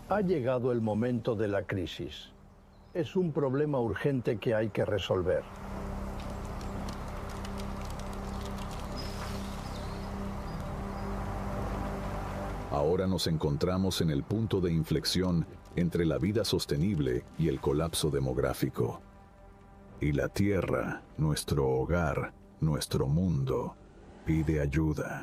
Ha llegado el momento de la crisis. Es un problema urgente que hay que resolver. Ahora nos encontramos en el punto de inflexión entre la vida sostenible y el colapso demográfico. Y la Tierra, nuestro hogar, nuestro mundo, pide ayuda.